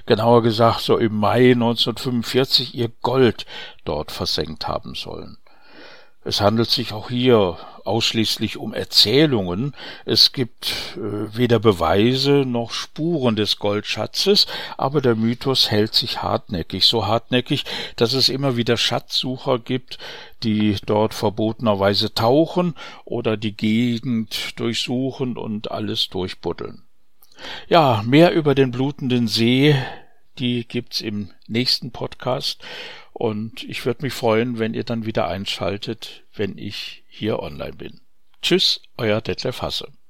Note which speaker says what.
Speaker 1: genauer gesagt so im Mai 1945, ihr Gold dort versenkt haben sollen. Es handelt sich auch hier ausschließlich um Erzählungen. Es gibt weder Beweise noch Spuren des Goldschatzes, aber der Mythos hält sich hartnäckig, so hartnäckig, dass es immer wieder Schatzsucher gibt, die dort verbotenerweise tauchen oder die Gegend durchsuchen und alles durchbuddeln. Ja, mehr über den blutenden See, die gibt's im nächsten Podcast. Und ich würde mich freuen, wenn ihr dann wieder einschaltet, wenn ich hier online bin. Tschüss, euer Detlef Hasse.